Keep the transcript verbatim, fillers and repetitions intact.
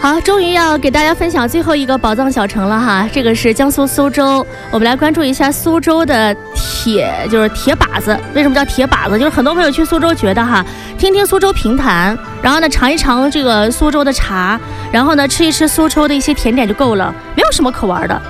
好，终于要给大家分享最后一个宝藏小城了哈，这个是江苏苏州。我们来关注一下苏州的铁，就是铁靶子。为什么叫铁靶子？就是很多朋友去苏州觉得哈，听听苏州评弹，然后呢尝一尝这个苏州的茶，然后呢吃一吃苏州的一些甜点就够了，没有什么可玩的。